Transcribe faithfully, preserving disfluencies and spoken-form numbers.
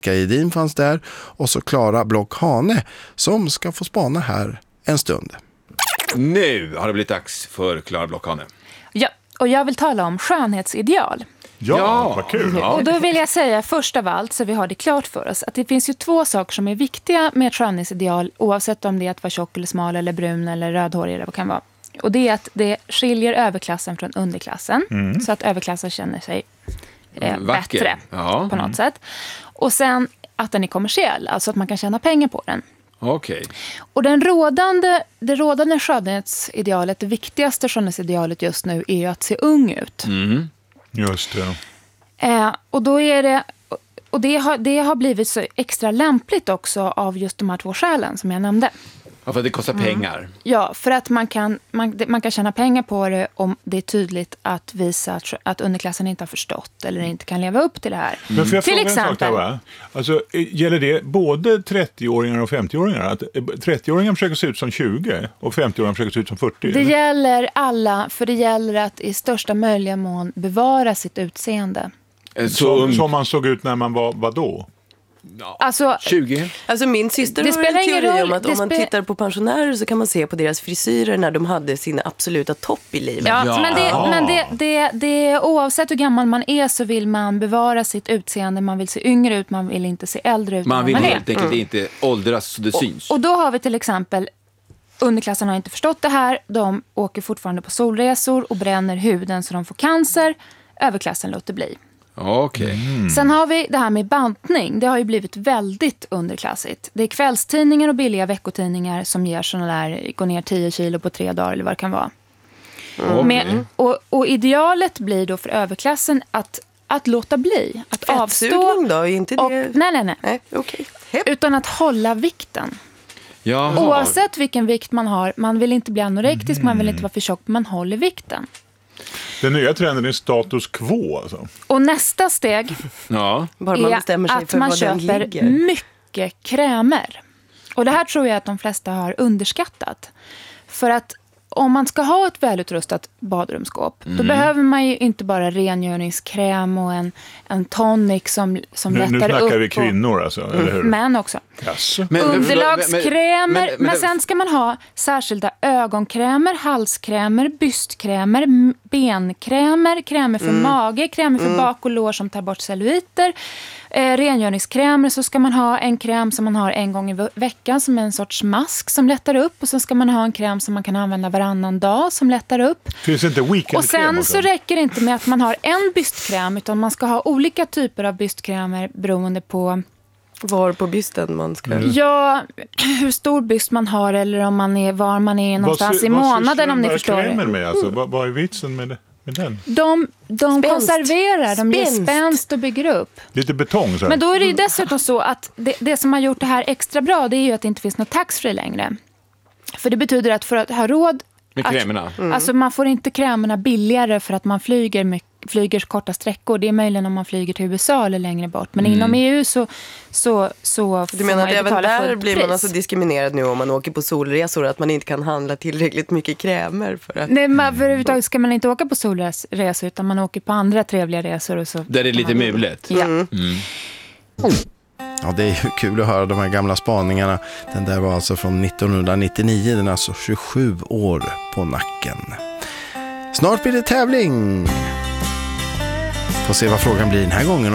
Edin fanns där och så Klara Block-Hane som ska få spana här en stund. Nu har det blivit dags för Klara Block-Hane. Ja, och jag vill tala om skönhetsideal. Ja, Ja. vad kul. Ja. Och då vill jag säga först av allt, så vi har det klart för oss, att det finns ju två saker som är viktiga med ett skönhetsideal, oavsett om det är att vara tjock eller smal eller brun eller rödhårig eller vad det kan vara. Och det är att det skiljer överklassen från underklassen, mm. så att överklassen känner sig eh, bättre ja. på något sätt. Och sen att den är kommersiell, alltså att man kan tjäna pengar på den. Okej. Okay. Och den rådande, det rådande skönhetsidealet, det viktigaste skönhetsidealet just nu är ju att se ung ut. Mm. Just det. Eh, och då är det, och det har, det har blivit så extra lämpligt också av just de här två skälen som jag nämnde. Ja, för det kostar Mm. pengar. Ja, för att man kan, man, man kan tjäna pengar på det om det är tydligt att visa att, att underklassen inte har förstått eller inte kan leva upp till det här. Men får jag till fråga exempel, en sak där, va? Alltså, gäller det både trettio-åringar och femtio-åringar? Att trettio-åringar försöker se ut som tjugo och femtio-åringar försöker se ut som fyrtio? det eller? gäller alla, för det gäller att i största möjliga mån bevara sitt utseende. Så Som, som man såg ut när man var, vad då? Alltså, tjugo. Alltså min syster Det har spelar en ingen teori roll. om att Det om man spe- tittar på pensionärer så kan man se på deras frisyrer när de hade sina absoluta topp i livet. Ja, Ja. men, det, men det, det, det, oavsett hur gammal man är så vill man bevara sitt utseende. Man vill se yngre ut, man vill inte se äldre ut. Man än vill vad man är. helt enkelt inte åldras så det syns. Och då har vi till exempel, underklassen har inte förstått det här. De åker fortfarande på solresor och bränner huden så de får cancer. Överklassen låter bli. Okej. Mm. Sen har vi det här med bantning. Det har ju blivit väldigt underklassigt. Det är kvällstidningar och billiga veckotidningar som ger sådana där, gå ner tio kilo på tre dagar eller vad det kan vara. Okej. Med, och, och idealet blir då för överklassen att, att låta bli. Att avstå. Fettsugning då, är inte det... Och, nej, nej, nej. Nej, okej. Utan att hålla vikten. Jaha. Oavsett vilken vikt man har. Man vill inte bli anorektisk, Mm. man vill inte vara för tjock. Man håller vikten. Den nya trenden är status quo alltså. Och nästa steg Ja. Bara man bestämmer är sig att för man vad den köper ligger. mycket krämer. Och det här tror jag att de flesta har underskattat. För att om man ska ha ett välutrustat badrumsskåp, Mm. då behöver man ju inte bara rengöringskräm och en, en tonic som, som Nu, lättar nu upp. snackar vi och- kvinnor alltså, eller hur? Män också. Jaså? Men- men- Underlagskrämer, men, men- men- sen ska man ha särskilda ögonkrämer, halskrämer, bystkrämer, m- benkrämer, krämer för mage, krämer för bak och lår som tar bort celluliter. Eh, rengöringskrämer, så ska man ha en kräm som man har en gång i ve- veckan som är en sorts mask som lättar upp. Och så ska man ha en kräm som man kan använda varannan dag som lättar upp. Finns det inte weekendkräm Och sen också? så räcker det inte med att man har en bystkräm, utan man ska ha olika typer av bystkrämer beroende på Var på bysten man ska... Mm. ja, hur stor byst man har eller om man är, var man är någonstans sy- i vad månaden, sysslar om ni den där förstår krämen det. med alltså? Vad, vad är vitsen med, det, med den? De, de Spänst. konserverar, de ger Spänst. spänst och bygger upp. Lite betong så här. Men då är det ju dessutom så att det, det som har gjort det här extra bra, det är ju att det inte finns något taxfree längre. För det betyder att för att ha råd... Med att- krämerna. Alltså man får inte krämerna billigare för att man flyger, mycket, flyger korta sträckor. Det är möjligen om man flyger till U S A eller längre bort. Men inom E U så, så, så får Du menar man att ju även betala där fullt blir pris. man alltså diskriminerad nu om man åker på solresor, att man inte kan handla tillräckligt mycket krämer för att... Nej, men överhuvudtaget ska man inte åka på solresor utan man åker på andra trevliga resor. Och så Där det är lite mulet. Ja. Ja, det är ju kul att höra de här gamla spaningarna. Den där var alltså från nittonhundranittionio, den är alltså tjugosju år på nacken. Snart blir det tävling. Får se vad frågan blir den här gången.